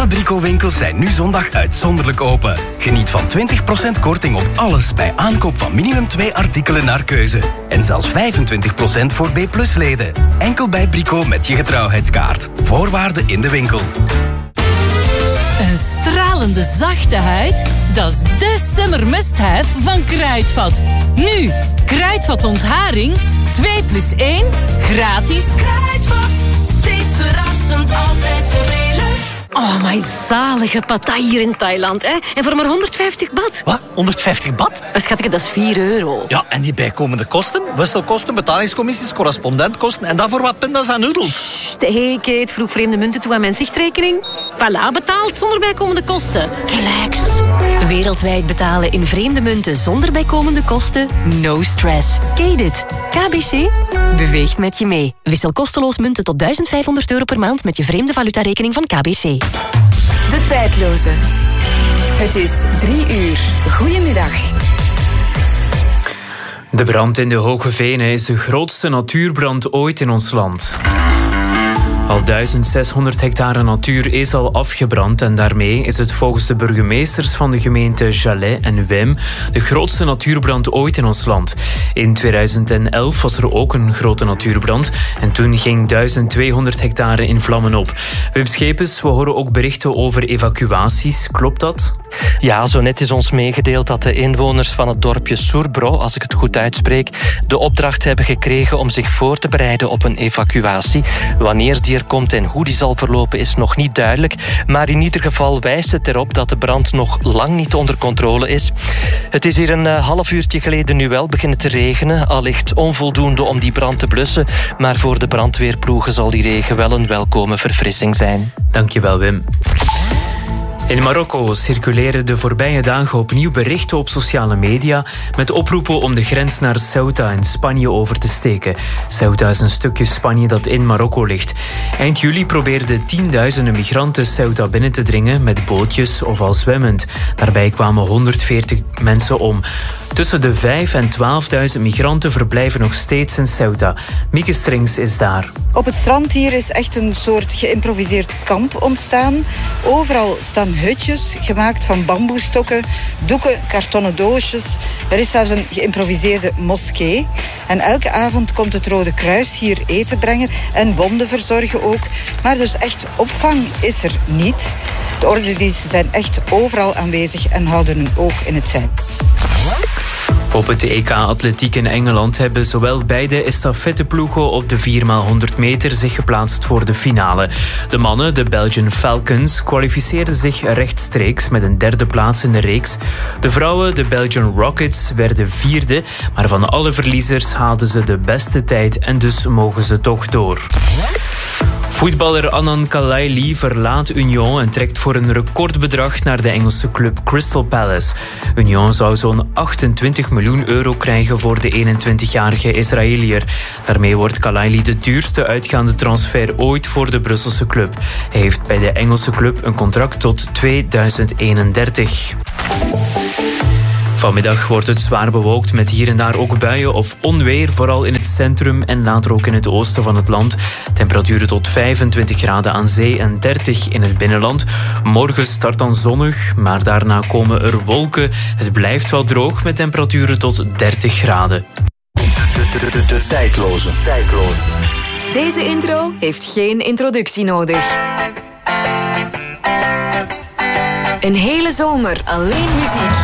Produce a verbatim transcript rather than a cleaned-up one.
Alle Brico-winkels zijn nu zondag uitzonderlijk open. Geniet van twintig procent korting op alles bij aankoop van minimum twee artikelen naar keuze. En zelfs vijfentwintig procent voor B plus leden. Enkel bij Brico met je getrouwheidskaart. Voorwaarden in de winkel. Een stralende zachte huid? Dat is de summer must-have van Kruidvat. Nu, Kruidvat ontharing, twee plus één, gratis. Kruidvat, steeds verrassend, altijd voordelig. Oh, my zalige patai hier in Thailand, hè? En voor maar honderdvijftig baht. Wat? honderdvijftig baht? Schatje, dat is vier euro. Ja, en die bijkomende kosten? Wisselkosten, betalingscommissies, correspondentkosten en daarvoor wat pindas en noedels. Hé, Kate, vroeg vreemde munten toe aan mijn zichtrekening. Voilà, betaald zonder bijkomende kosten. Relax. Wereldwijd betalen in vreemde munten zonder bijkomende kosten? No stress. Kate it. K B C beweegt met je mee. Wissel kosteloos munten tot duizend vijfhonderd euro per maand met je vreemde valutarekening van K B C. De tijdloze. Het is drie uur. Goedemiddag. De brand in de Hoge Venen is de grootste natuurbrand ooit in ons land. Al duizend zeshonderd hectare natuur is al afgebrand en daarmee is het volgens de burgemeesters van de gemeente Jalais en Wim de grootste natuurbrand ooit in ons land. In tweeduizend elf was er ook een grote natuurbrand en toen ging duizend tweehonderd hectare in vlammen op. Wim Schepens, we horen ook berichten over evacuaties. Klopt dat? Ja, zo net is ons meegedeeld dat de inwoners van het dorpje Sourbro, als ik het goed uitspreek, de opdracht hebben gekregen om zich voor te bereiden op een evacuatie. Wanneer die er komt en hoe die zal verlopen is nog niet duidelijk, maar in ieder geval wijst het erop dat de brand nog lang niet onder controle is. Het is hier een uh, half uurtje geleden nu wel beginnen te regenen, allicht onvoldoende om die brand te blussen, maar voor de brandweerploegen zal die regen wel een welkome verfrissing zijn. Dankjewel, Wim. In Marokko circuleren de voorbije dagen opnieuw berichten op sociale media met oproepen om de grens naar Ceuta in Spanje over te steken. Ceuta is een stukje Spanje dat in Marokko ligt. Eind juli probeerden tienduizenden migranten Ceuta binnen te dringen met bootjes of al zwemmend. Daarbij kwamen honderdveertig mensen om. Tussen de vijf en twaalfduizend migranten verblijven nog steeds in Ceuta. Mieke Strings is daar. Op het strand hier is echt een soort geïmproviseerd kamp ontstaan. Overal staan hutjes gemaakt van bamboestokken, doeken, kartonnen doosjes. Er is zelfs een geïmproviseerde moskee. En elke avond komt het Rode Kruis hier eten brengen en wonden verzorgen ook. Maar dus echt opvang is er niet. De ordendiensten zijn echt overal aanwezig en houden een oog in het zeil. Op het E K Atletiek in Engeland hebben zowel beide estafetteploegen op de vier maal honderd meter zich geplaatst voor de finale. De mannen, de Belgian Falcons, kwalificeerden zich rechtstreeks met een derde plaats in de reeks. De vrouwen, de Belgian Rockets, werden vierde, maar van alle verliezers haalden ze de beste tijd en dus mogen ze toch door. Voetballer Anand Kalaili verlaat Union en trekt voor een recordbedrag naar de Engelse club Crystal Palace. Union zou zo'n achtentwintig miljoen euro krijgen voor de eenentwintigjarige Israëliër. Daarmee wordt Kalaili de duurste uitgaande transfer ooit voor de Brusselse club. Hij heeft bij de Engelse club een contract tot tweeduizend eenendertig. Vanmiddag wordt het zwaar bewolkt met hier en daar ook buien of onweer, vooral in het centrum en later ook in het oosten van het land. Temperaturen tot vijfentwintig graden aan zee en dertig in het binnenland. Morgen start dan zonnig, maar daarna komen er wolken. Het blijft wel droog met temperaturen tot dertig graden. De, de, de, de, de tijdloze. tijdloze. Deze intro heeft geen introductie nodig. Een hele zomer alleen muziek.